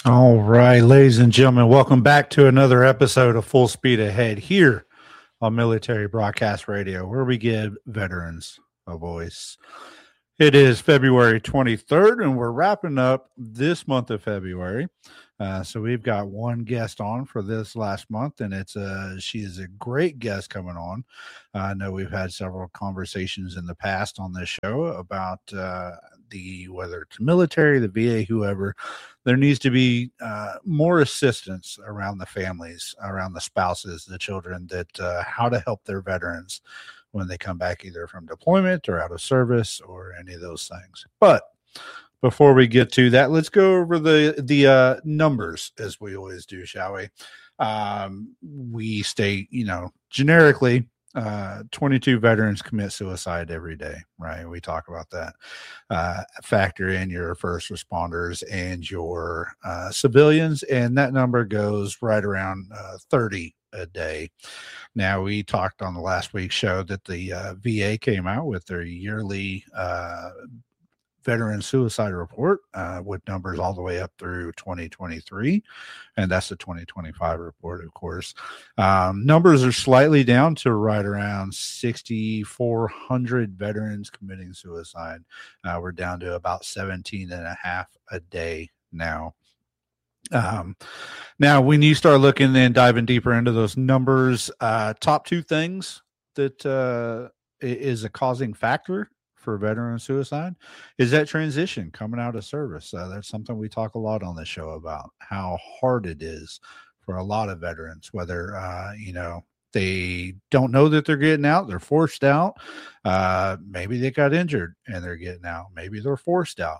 All right, ladies and gentlemen, welcome back to another episode of Full Speed Ahead here on Military Broadcast Radio, where we give veterans a voice. It is February 23rd, and we're wrapping up this month of February. So we've got one guest on for this last month, and she is a great guest coming on. I know we've had several conversations in the past on this show about whether it's military, the VA, whoever. There needs to be more assistance around the families, around the spouses, the children, that how to help their veterans when they come back either from deployment or out of service or any of those things. But before we get to that, let's go over the numbers as we always do, shall we? We state, generically, 22 veterans commit suicide every day, right? We talk about that. Factor in your first responders and your civilians, and that number goes right around 30 a day. Now, we talked on the last week's show that the VA came out with their yearly veteran suicide report with numbers all the way up through 2023, and that's the 2025 report, of course. Numbers are slightly down to right around 6,400 veterans committing suicide. We're down to about 17 and a half a day now. Now, when you start looking and diving deeper into those numbers, top two things that is a causing factor for veteran suicide is that transition coming out of service. That's something we talk a lot on the show about, how hard it is for a lot of veterans, whether, they don't know that they're getting out, they're forced out. Maybe they got injured and they're getting out. Maybe they're forced out.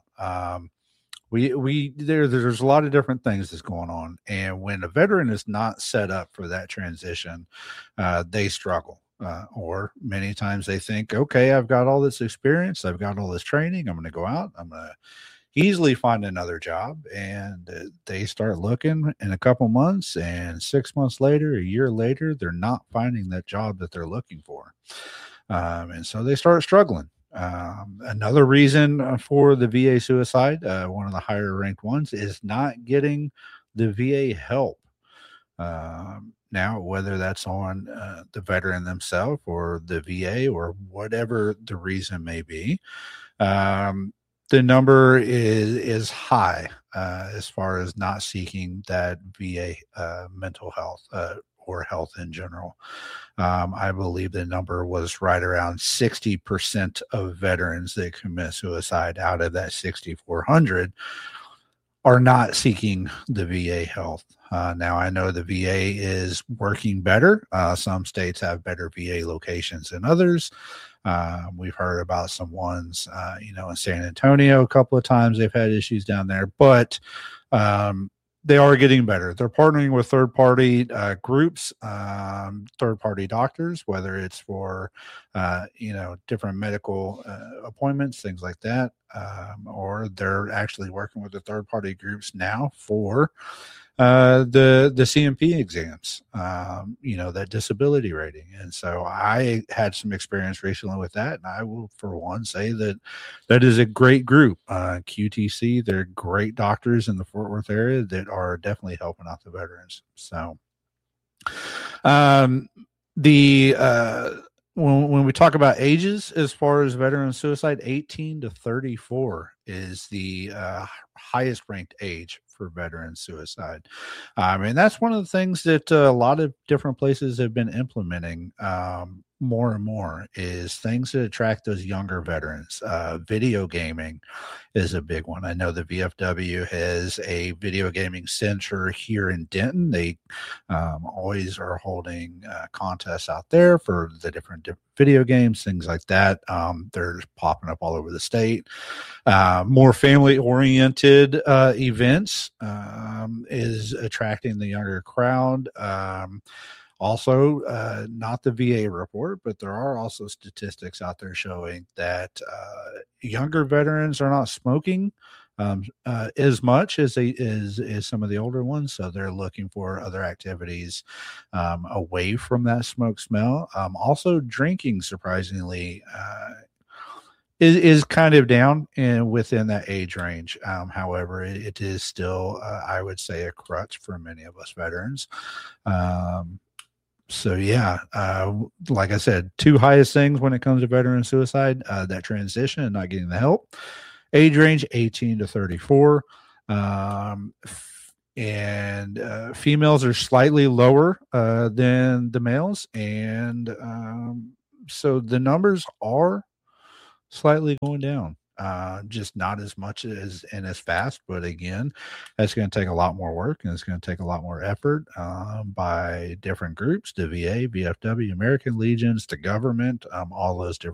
There's a lot of different things that's going on. And when a veteran is not set up for that transition, they struggle. Or many times they think, okay, I've got all this experience, I've got all this training, I'm going to go out, I'm going to easily find another job. And they start looking in a couple months, and 6 months later, a year later, they're not finding that job that they're looking for. And so they start struggling. Another reason for the VA suicide, one of the higher ranked ones, is not getting the VA help. Now, whether that's on the veteran themselves or the VA or whatever the reason may be, the number is high as far as not seeking that VA mental health or health in general. I believe the number was right around 60% of veterans that commit suicide out of that 6,400 are not seeking the VA health. Now, I know the VA is working better. Some states have better VA locations than others. We've heard about some ones, in San Antonio a couple of times they've had issues down there, but they are getting better. They're partnering with third-party groups, third-party doctors, whether it's for, different medical appointments, things like that, or they're actually working with the third-party groups now for the CMP exams, that disability rating. And so I had some experience recently with that, and I will, for one, say that is a great group. QTC, they're great doctors in the Fort Worth area that are definitely helping out the veterans. So when we talk about ages, as far as veteran suicide, 18 to 34 is the highest ranked age for veteran suicide. And that's one of the things that a lot of different places have been implementing more and more, is things that attract those younger veterans. Video gaming is a big one. I know the VFW has a video gaming center here in Denton. They always are holding contests out there for the different video games, things like that. They're popping up all over the state. More family-oriented events is attracting the younger crowd. Also, not the VA report, but there are also statistics out there showing that younger veterans are not smoking as much as some of the older ones. So they're looking for other activities away from that smoke smell. Also, drinking, surprisingly, is kind of down and within that age range. However, it is still, I would say, a crutch for many of us veterans. So yeah, like I said, two highest things when it comes to veteran suicide: that transition and not getting the help. Age range 18 to 34. And females are slightly lower than the males, and so the numbers are slightly going down. Just not as much as and as fast, but again, that's going to take a lot more work and it's going to take a lot more effort by different groups, the VA, VFW, American Legions, the government, all those different